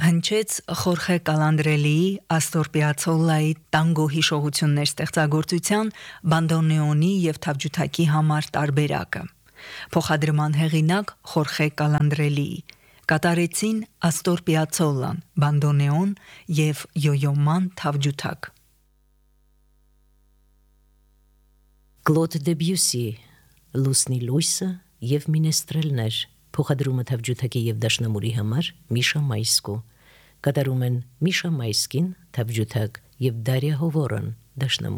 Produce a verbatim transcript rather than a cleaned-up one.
հնչեց Խորխե Կալանդրելիի, Աստոր Պիացոլլայի տանգո հիշողություններ ստեղծագործության բանդոնեոնի եւ թավջութակի համար տարբերակը։ Փոխադրման հեղինակ Խորխե Կալանդրելիի, կատարեցին Աստոր Պիացոլլան, բանդոնեոն եւ յոյոման թավջութակ։ Կլոդ Դեբյուսի, Լուսնի լույսը եւ մինեստրելներ, փոխադրումը թավջութակի եւ դաշնամուրի համար Միշա Մայսկու, կատարում են Միշա Մայսկին թավջութակ եւ Դարիա Հովորան դաշնամուր։